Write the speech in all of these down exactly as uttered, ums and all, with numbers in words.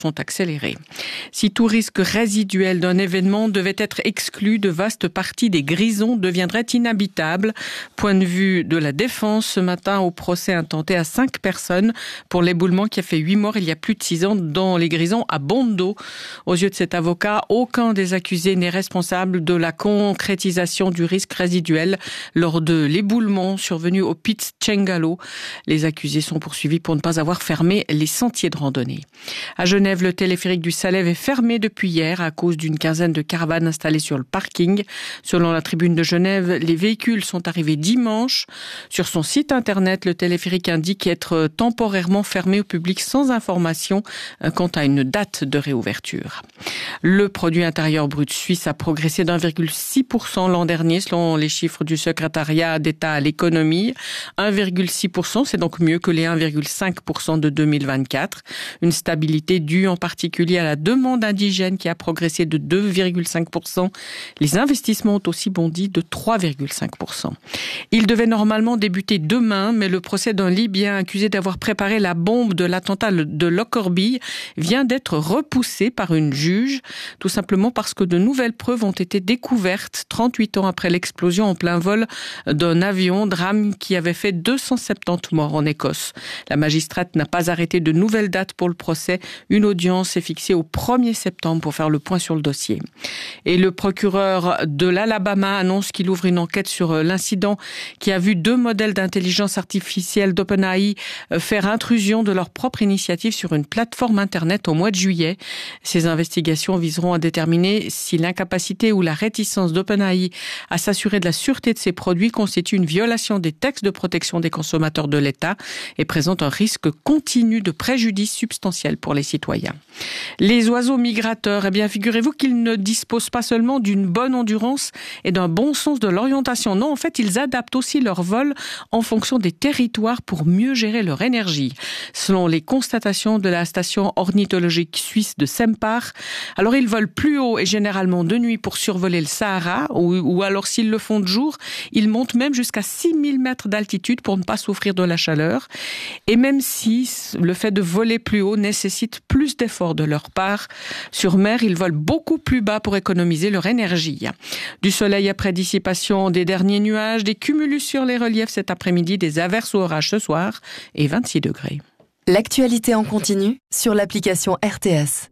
sont accélérées. Si tout risque résiduel d'un événement devait être exclu, de vastes parties des Grisons deviendraient inhabitables. Point de vue de la défense, ce matin au procès intenté à cinq personnes pour l'éboulement qui a fait huit morts il y a plus de six ans dans les Grisons à Bondo. Aux yeux de cet avocat, aucun des accusés n'est responsable de la concrétisation du risque résiduel lors de l'éboulement survenu au Piz Cengalo. Les accusés sont poursuivis pour ne pas avoir fermé les sentiers de randonnée. À Genève, le téléphérique du Salève est fermé depuis hier à cause d'une quinzaine de caravanes installées sur le parking. Selon la Tribune de Genève, les véhicules sont arrivés dimanche. Sur son site internet, le téléphérique indique être temporairement fermé au public sans information quant à une date de réouverture. Le produit intérieur brut suisse a progressé d'un virgule six pour cent l'an dernier selon les chiffres du secrétariat d'État à l'économie. un virgule six pour cent, c'est donc mieux que les un virgule cinq pour cent de deux mille vingt-quatre. Une stabilité due en particulier à la demande indigène qui a progressé de deux virgule cinq pour cent. Les investissements ont aussi bondi de trois virgule cinq pour cent. Il devait normalement débuter demain, mais le procès d'un Libyen accusé d'avoir préparé la bombe de l'attentat de Lockerbie vient d'être repoussé par une juge, tout simplement parce que de nouvelles preuves ont été découvertes trente-huit ans après l'explosion en plein vol d'un avion, drame qui avait fait deux cent soixante-dix morts en Écosse. La magistrate n'a pas arrêté de nouvelles dates pour le procès. Une audience est fixée au premier septembre pour faire le point sur le dossier. Et le procureur de l'Alabama annonce qu'il ouvre une enquête sur l'incident qui a vu deux modèles d'intelligence artificielle d'OpenAI faire intrusion de leur propre initiative sur une plateforme Internet au mois de juillet. Ces investigations viseront à déterminer si l'incapacité ou la réticence d'OpenAI à s'assurer de la sûreté de ses produits constitue une violation des textes de protection des consommateurs de l'État et présente un risque continu de préjudice substantiel pour les citoyens. Les oiseaux migrateurs, eh bien, figurez-vous qu'ils ne disposent pas seulement d'une bonne endurance et d'un bon sens de l'orientation. Non, en fait, ils adaptent aussi leur vol en fonction des territoires pour mieux gérer leur énergie. Selon les constatations de la station ornithologique suisse de Sempach, alors ils volent plus haut et généralement de nuit pour survoler le Sahara, ou, ou alors s'ils le font de jour, ils montent même jusqu'à six mille mètres d'altitude pour ne pas souffrir de la chaleur. Et même si le fait de voler plus haut nécessite plus d'efforts de leur part, sur mer, ils volent beaucoup plus bas pour économiser leur énergie. Du soleil après dissipation des derniers nuages, des cumulus sur les reliefs cet après-midi, des averses ou orages ce soir et vingt-six degrés. L'actualité en continu sur l'application R T S.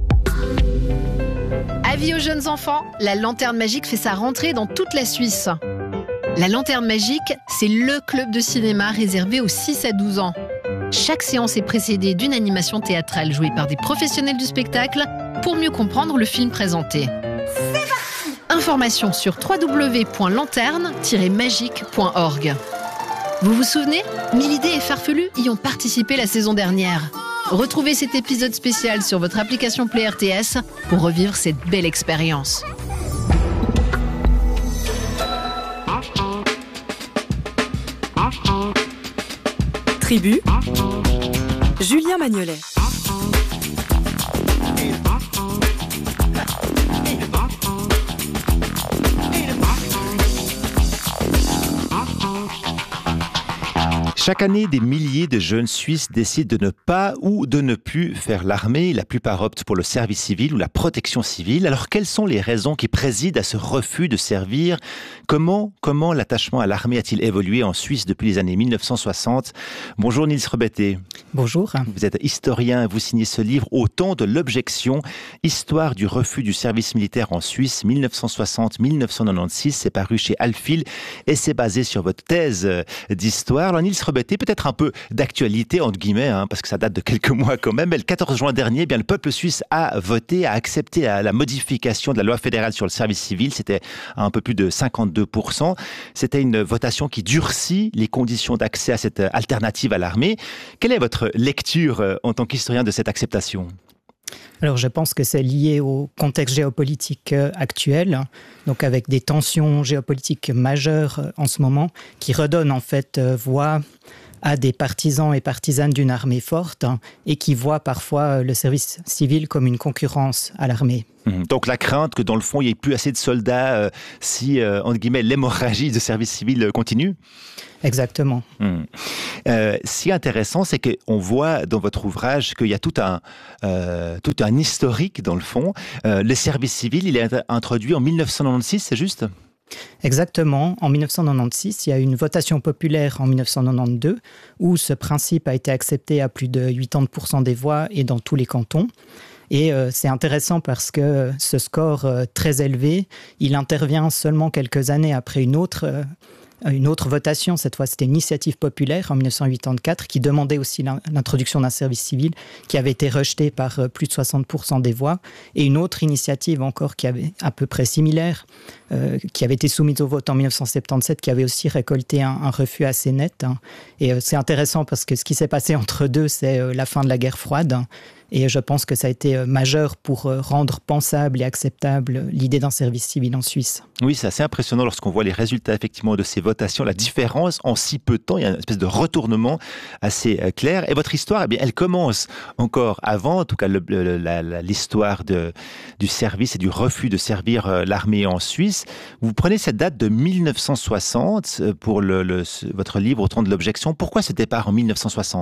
Avis aux jeunes enfants, la Lanterne Magique fait sa rentrée dans toute la Suisse. La Lanterne Magique, c'est le club de cinéma réservé aux six à douze ans. Chaque séance est précédée d'une animation théâtrale jouée par des professionnels du spectacle pour mieux comprendre le film présenté. C'est parti ! Informations sur w w w point lanterne tiret magique point org. Vous vous souvenez ? Milidé et Farfelu y ont participé la saison dernière. Retrouvez cet épisode spécial sur votre application Play R T S pour revivre cette belle expérience. Tribu, Julien Magnolet. Chaque année, des milliers de jeunes Suisses décident de ne pas ou de ne plus faire l'armée. La plupart optent pour le service civil ou la protection civile. Alors, quelles sont les raisons qui président à ce refus de servir ? Comment, comment l'attachement à l'armée a-t-il évolué en Suisse depuis les années mille neuf cent soixante ? Bonjour Nils Rebetté. Bonjour. Vous êtes historien, vous signez ce livre « Au temps de l'objection, histoire du refus du service militaire en Suisse, mille neuf cent soixante à mille neuf cent quatre-vingt-seize ». C'est paru chez Alphil et c'est basé sur votre thèse d'histoire. Alors Nils Rebetté, peut-être un peu d'actualité, entre guillemets, hein, parce que ça date de quelques mois quand même. Mais le quatorze juin dernier, eh bien, le peuple suisse a voté, a accepté la, la modification de la loi fédérale sur le service civil. C'était un peu plus de cinquante-deux pour cent. C'était une votation qui durcit les conditions d'accès à cette alternative à l'armée. Quelle est votre lecture euh, en tant qu'historien de cette acceptation ? Alors je pense que c'est lié au contexte géopolitique actuel, donc avec des tensions géopolitiques majeures en ce moment, qui redonnent en fait voix à des partisans et partisanes d'une armée forte hein, et qui voient parfois le service civil comme une concurrence à l'armée. Donc la crainte que dans le fond, il n'y ait plus assez de soldats euh, si, euh, entre guillemets, l'hémorragie de service civil continue. Exactement. Hum. Euh, ce qui est intéressant, c'est qu'on voit dans votre ouvrage qu'il y a tout un, euh, tout un historique dans le fond. Euh, le service civil, il est introduit en mille neuf cent quatre-vingt-seize, c'est juste ? Exactement. En mille neuf cent quatre-vingt-seize, il y a eu une votation populaire en mille neuf cent quatre-vingt-douze où ce principe a été accepté à plus de quatre-vingts pour cent des voix et dans tous les cantons. Et euh, c'est intéressant parce que ce score euh, très élevé, il intervient seulement quelques années après une autre, euh, une autre votation. Cette fois, c'était une initiative populaire en mille neuf cent quatre-vingt-quatorze qui demandait aussi l'introduction d'un service civil qui avait été rejetée par euh, plus de soixante pour cent des voix. Et une autre initiative encore qui avait à peu près similaire, euh, qui avait été soumise au vote en mille neuf cent soixante-dix-sept, qui avait aussi récolté un, un refus assez net. Hein. Et euh, c'est intéressant parce que ce qui s'est passé entre deux, c'est euh, la fin de la guerre froide. Hein. Et je pense que ça a été majeur pour rendre pensable et acceptable l'idée d'un service civil en Suisse. Oui, c'est assez impressionnant lorsqu'on voit les résultats effectivement de ces votations, la différence en si peu de temps, il y a une espèce de retournement assez clair. Et votre histoire, eh bien, elle commence encore avant, en tout cas le, le, la, la, l'histoire de, du service et du refus de servir l'armée en Suisse. Vous prenez cette date de mille neuf cent soixante pour le, le, votre livre Au temps de l'objection. Pourquoi ce départ en mille neuf cent soixante ?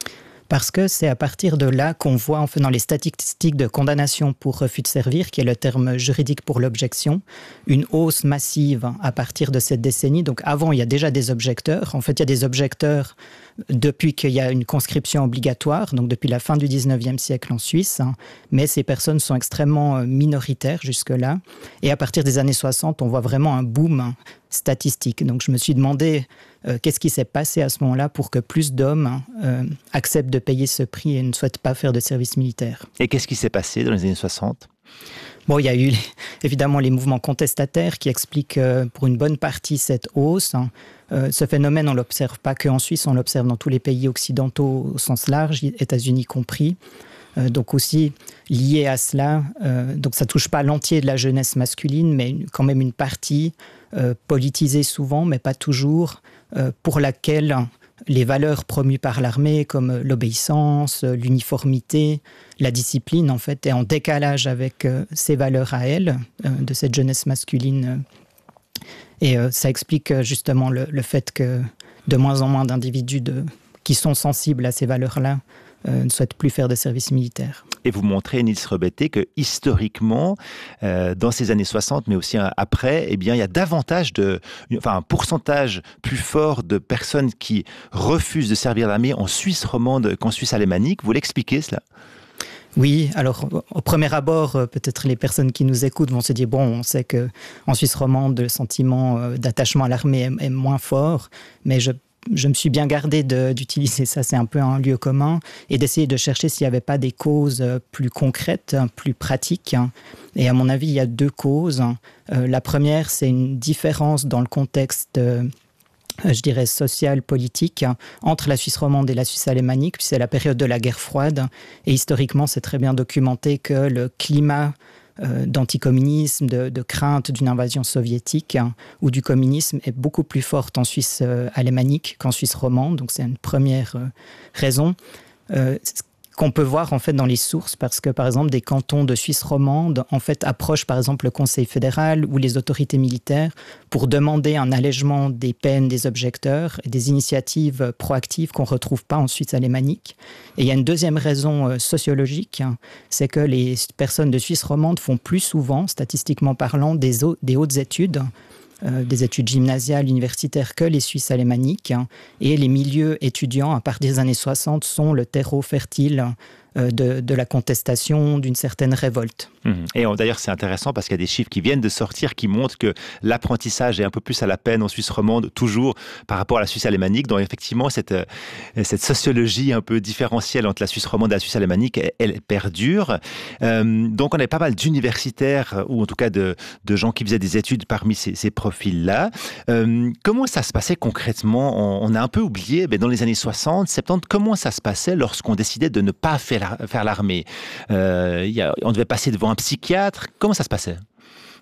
Parce que c'est à partir de là qu'on voit en fait dans les statistiques de condamnation pour refus de servir, qui est le terme juridique pour l'objection, une hausse massive à partir de cette décennie. Donc avant, il y a déjà des objecteurs. En fait, il y a des objecteurs depuis qu'il y a une conscription obligatoire, donc depuis la fin du dix-neuvième siècle en Suisse. Mais ces personnes sont extrêmement minoritaires jusque-là. Et à partir des années soixante, on voit vraiment un boom statistique. Donc je me suis demandé euh, qu'est-ce qui s'est passé à ce moment-là pour que plus d'hommes euh, acceptent de payer ce prix et ne souhaitent pas faire de service militaire. Et qu'est-ce qui s'est passé dans les années soixante ? Bon, il y a eu évidemment les mouvements contestataires qui expliquent euh, pour une bonne partie cette hausse. Euh, ce phénomène, on ne l'observe pas qu'en Suisse, on l'observe dans tous les pays occidentaux au sens large, États-Unis compris. Euh, donc aussi lié à cela, euh, donc ça ne touche pas l'entier de la jeunesse masculine, mais une, quand même une partie euh, politisée souvent, mais pas toujours, euh, pour laquelle les valeurs promues par l'armée comme l'obéissance, l'uniformité, la discipline, en fait, est en décalage avec euh, ces valeurs à elle, euh, de cette jeunesse masculine. Et euh, ça explique justement le, le fait que de moins en moins d'individus de, qui sont sensibles à ces valeurs-là euh, ne souhaitent plus faire de service militaire. Et vous montrez, Niels Rebete, que historiquement, euh, dans ces années soixante, mais aussi après, eh bien, il y a davantage de, enfin, un pourcentage plus fort de personnes qui refusent de servir l'armée en Suisse romande qu'en Suisse alémanique. Vous l'expliquez, cela ? Oui, alors au premier abord, peut-être les personnes qui nous écoutent vont se dire, bon, on sait qu'en Suisse romande, le sentiment d'attachement à l'armée est, est moins fort, mais je Je me suis bien gardé de, d'utiliser ça, c'est un peu un lieu commun, et d'essayer de chercher s'il n'y avait pas des causes plus concrètes, plus pratiques. Et à mon avis, il y a deux causes. Euh, la première, c'est une différence dans le contexte, euh, je dirais, social, politique, entre la Suisse romande et la Suisse alémanique, puis c'est la période de la guerre froide. Et historiquement, c'est très bien documenté que le climat d'anticommunisme, de, de crainte d'une invasion soviétique hein, ou du communisme est beaucoup plus forte en Suisse euh, alémanique qu'en Suisse romande. Donc c'est une première euh, raison euh, qu'on peut voir en fait dans les sources, parce que par exemple des cantons de Suisse romande en fait approchent par exemple le Conseil fédéral ou les autorités militaires pour demander un allègement des peines des objecteurs et des initiatives proactives qu'on ne retrouve pas en Suisse alémanique. Et il y a une deuxième raison euh, sociologique, hein, c'est que les personnes de Suisse romande font plus souvent, statistiquement parlant, des, au- des hautes études, euh, des études gymnasiales, universitaires que les Suisses alémaniques. Hein, et les milieux étudiants, à partir des années soixante, sont le terreau fertile euh, de, de la contestation, d'une certaine révolte. Et d'ailleurs, c'est intéressant parce qu'il y a des chiffres qui viennent de sortir qui montrent que l'apprentissage est un peu plus à la peine en Suisse romande, toujours par rapport à la Suisse alémanique. Donc effectivement, cette, cette sociologie un peu différentielle entre la Suisse romande et la Suisse alémanique, elle, elle perdure. Euh, donc on avait pas mal d'universitaires, ou en tout cas de, de gens qui faisaient des études parmi ces, ces profils-là. Euh, comment ça se passait concrètement ? On, on a un peu oublié, mais dans les années soixante, soixante-dix, comment ça se passait lorsqu'on décidait de ne pas faire, faire l'armée ? euh, y a, On devait passer devant un psychiatre. Comment ça se passait ?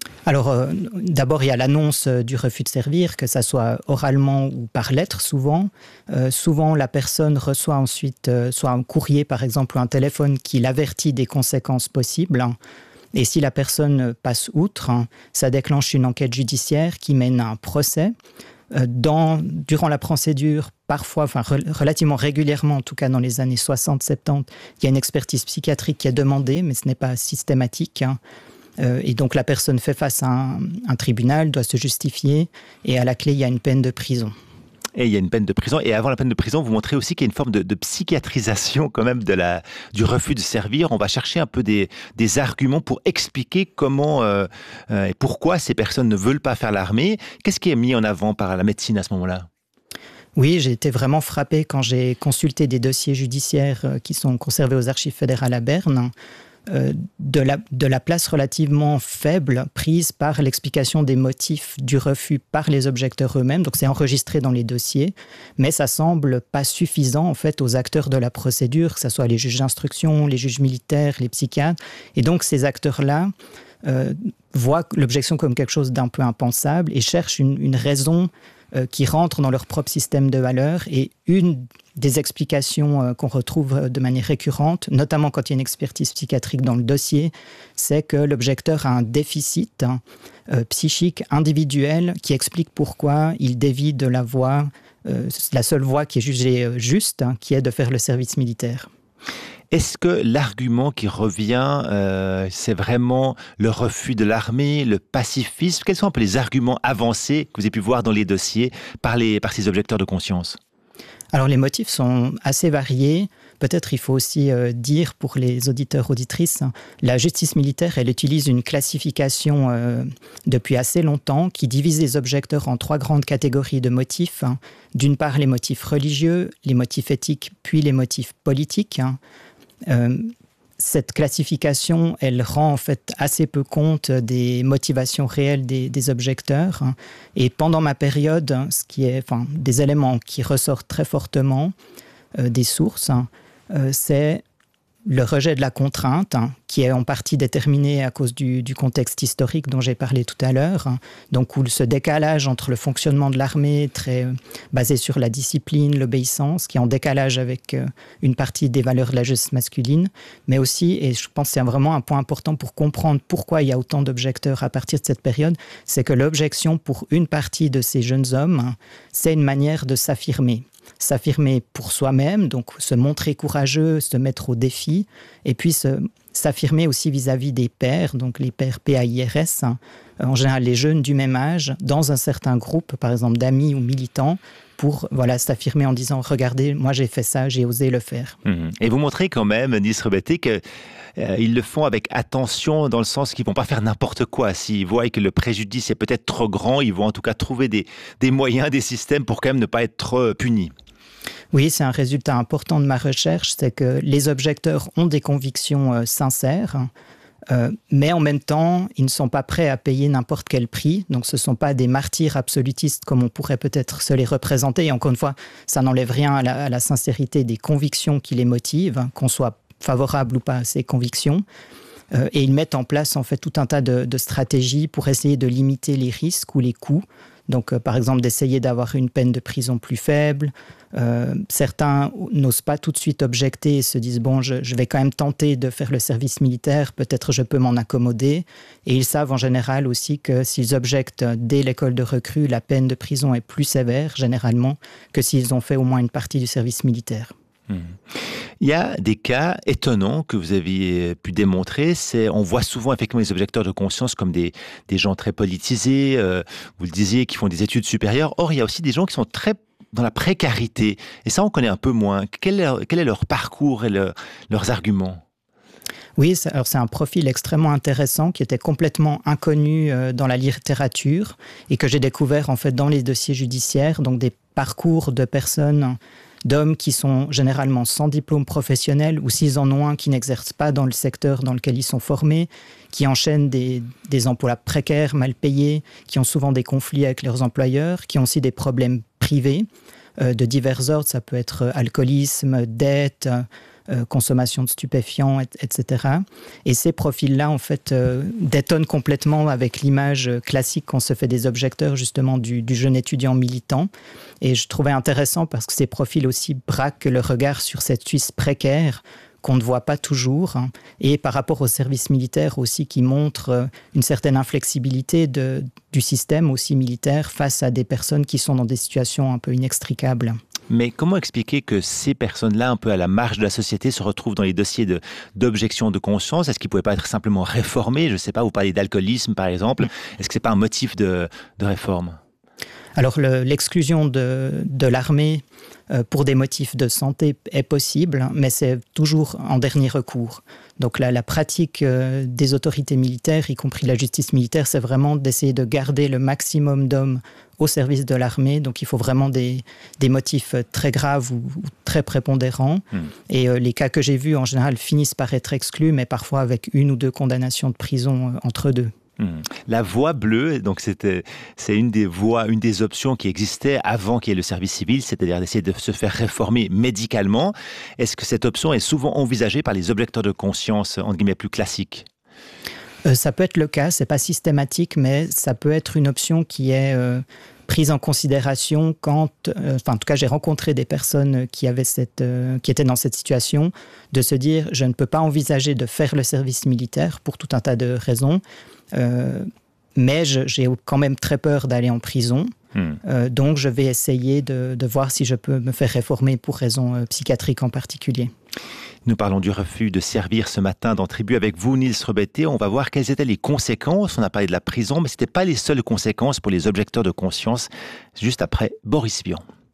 Alors, euh, d'abord, il y a l'annonce du refus de servir, que ça soit oralement ou par lettre, souvent. Euh, souvent, la personne reçoit ensuite euh, soit un courrier, par exemple, ou un téléphone qui l'avertit des conséquences possibles. Et si la personne passe outre, hein, ça déclenche une enquête judiciaire qui mène à un procès. Euh, dans, durant la procédure, parfois, enfin re- relativement régulièrement, en tout cas dans les années soixante soixante-dix, il y a une expertise psychiatrique qui est demandée, mais ce n'est pas systématique, hein. Euh, et donc la personne fait face à un, un tribunal, doit se justifier, et à la clé, il y a une peine de prison. Et il y a une peine de prison. Et avant la peine de prison, vous montrez aussi qu'il y a une forme de, de psychiatrisation quand même de la, du refus de servir. On va chercher un peu des, des arguments pour expliquer comment euh, euh, et pourquoi ces personnes ne veulent pas faire l'armée. Qu'est-ce qui est mis en avant par la médecine à ce moment-là ? Oui, j'ai été vraiment frappé quand j'ai consulté des dossiers judiciaires qui sont conservés aux archives fédérales à Berne. Euh, de, la, de la place relativement faible prise par l'explication des motifs du refus par les objecteurs eux-mêmes. Donc c'est enregistré dans les dossiers, mais ça semble pas suffisant en fait aux acteurs de la procédure, que ce soit les juges d'instruction, les juges militaires, les psychiatres. Et donc ces acteurs-là euh, voient l'objection comme quelque chose d'un peu impensable et cherchent une, une raison euh, qui rentre dans leur propre système de valeurs. Et une des explications euh, qu'on retrouve de manière récurrente, notamment quand il y a une expertise psychiatrique dans le dossier, c'est que l'objecteur a un déficit hein, euh, psychique individuel qui explique pourquoi il dévie de la voie, euh, la seule voie qui est jugée juste, hein, qui est de faire le service militaire. Est-ce que l'argument qui revient, euh, c'est vraiment le refus de l'armée, le pacifisme ? Quels sont un peu les arguments avancés que vous avez pu voir dans les dossiers par, les, par ces objecteurs de conscience ? Alors les motifs sont assez variés. Peut-être il faut aussi euh, dire pour les auditeurs, auditrices, hein, la justice militaire, elle utilise une classification euh, depuis assez longtemps qui divise les objecteurs en trois grandes catégories de motifs. Hein. D'une part, les motifs religieux, les motifs éthiques, puis les motifs politiques. Hein. Euh, cette classification, elle rend en fait assez peu compte des motivations réelles des, des objecteurs. Et pendant ma période, ce qui est, enfin, des éléments qui ressortent très fortement euh, des sources, euh, c'est le rejet de la contrainte, hein, qui est en partie déterminé à cause du, du contexte historique dont j'ai parlé tout à l'heure, hein, donc où ce décalage entre le fonctionnement de l'armée, très euh, basé sur la discipline, l'obéissance, qui est en décalage avec euh, une partie des valeurs de la justice masculine, mais aussi, et je pense que c'est vraiment un point important pour comprendre pourquoi il y a autant d'objecteurs à partir de cette période, c'est que l'objection pour une partie de ces jeunes hommes, hein, c'est une manière de s'affirmer. S'affirmer pour soi-même, donc se montrer courageux, se mettre au défi, et puis se, s'affirmer aussi vis-à-vis des pairs, donc les pairs P A I R S, hein, en général les jeunes du même âge, dans un certain groupe, par exemple d'amis ou militants, pour voilà, s'affirmer en disant « Regardez, moi j'ai fait ça, j'ai osé le faire. Mmh. » Et vous montrez quand même, Nils Rebetté, que Euh, ils le font avec attention dans le sens qu'ils ne vont pas faire n'importe quoi. S'ils voient que le préjudice est peut-être trop grand, ils vont en tout cas trouver des, des moyens, des systèmes pour quand même ne pas être trop punis. Oui, c'est un résultat important de ma recherche, c'est que les objecteurs ont des convictions euh, sincères, euh, mais en même temps, ils ne sont pas prêts à payer n'importe quel prix. Donc ce ne sont pas des martyrs absolutistes comme on pourrait peut-être se les représenter. Et encore une fois, ça n'enlève rien à la, à la sincérité des convictions qui les motivent, hein, qu'on soit favorable ou pas à ces convictions. Euh, et ils mettent en place en fait tout un tas de, de stratégies pour essayer de limiter les risques ou les coûts. Donc, euh, par exemple, d'essayer d'avoir une peine de prison plus faible. Euh, certains n'osent pas tout de suite objecter et se disent « bon, je, je vais quand même tenter de faire le service militaire, peut-être je peux m'en accommoder ». Et ils savent en général aussi que s'ils objectent dès l'école de recrue, la peine de prison est plus sévère, généralement, que s'ils ont fait au moins une partie du service militaire. Mmh. Il y a des cas étonnants que vous aviez pu démontrer. C'est, on voit souvent effectivement les objecteurs de conscience comme des, des gens très politisés, euh, vous le disiez, qui font des études supérieures. Or, il y a aussi des gens qui sont très dans la précarité. Et ça, on connaît un peu moins. Quel est leur, quel est leur parcours et leur, leurs arguments ? Oui, c'est, alors c'est un profil extrêmement intéressant qui était complètement inconnu euh, dans la littérature et que j'ai découvert en fait dans les dossiers judiciaires, donc des parcours de personnes, d'hommes qui sont généralement sans diplôme professionnel ou s'ils en ont un qui n'exercent pas dans le secteur dans lequel ils sont formés, qui enchaînent des, des emplois précaires, mal payés, qui ont souvent des conflits avec leurs employeurs, qui ont aussi des problèmes privés euh, de divers ordres. Ça peut être alcoolisme, dette, euh, consommation de stupéfiants, et, etc. Et ces profils-là, en fait, euh, détonnent complètement avec l'image classique qu'on se fait des objecteurs, justement, du, du jeune étudiant militant. Et je trouvais intéressant parce que ces profils aussi braquent le regard sur cette Suisse précaire qu'on ne voit pas toujours, hein, et par rapport au service militaire aussi qui montre euh, une certaine inflexibilité de, du système aussi militaire face à des personnes qui sont dans des situations un peu inextricables. Mais comment expliquer que ces personnes-là, un peu à la marge de la société, se retrouvent dans les dossiers de, d'objection de conscience? Est-ce qu'ils ne pouvaient pas être simplement réformés? Je ne sais pas, vous parlez d'alcoolisme par exemple. Est-ce que ce n'est pas un motif de, de réforme? Alors le, l'exclusion de, de l'armée euh, pour des motifs de santé est possible, mais c'est toujours en dernier recours. Donc la, la pratique euh, des autorités militaires, y compris la justice militaire, c'est vraiment d'essayer de garder le maximum d'hommes au service de l'armée. Donc il faut vraiment des, des motifs très graves ou, ou très prépondérants. Mmh. Et euh, les cas que j'ai vus, en général, finissent par être exclus, mais parfois avec une ou deux condamnations de prison euh, entre deux. La voie bleue, donc c'était, c'est une des voies, une des options qui existait avant qu'il y ait le service civil, c'est-à-dire d'essayer de se faire réformer médicalement. Est-ce que cette option est souvent envisagée par les objecteurs de conscience, entre guillemets, plus classiques? euh, Ça peut être le cas, c'est pas systématique, mais ça peut être une option qui est euh, prise en considération quand, euh, enfin en tout cas j'ai rencontré des personnes qui avaient cette, euh, qui étaient dans cette situation, de se dire je ne peux pas envisager de faire le service militaire pour tout un tas de raisons. Euh, mais je, j'ai quand même très peur d'aller en prison. Mmh. Euh, donc, je vais essayer de, de voir si je peux me faire réformer pour raisons euh, psychiatriques en particulier. Nous parlons du refus de servir ce matin dans Tribu avec vous, Niels Rebetté. On va voir quelles étaient les conséquences. On a parlé de la prison, mais ce n'étaient pas les seules conséquences pour les objecteurs de conscience. Juste après Boris Vian.